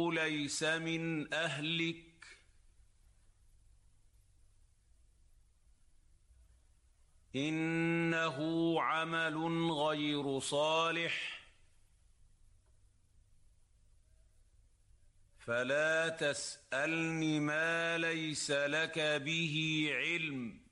ليس من أهلك إنه عمل غير صالح فلا تسألن ما ليس لك به علم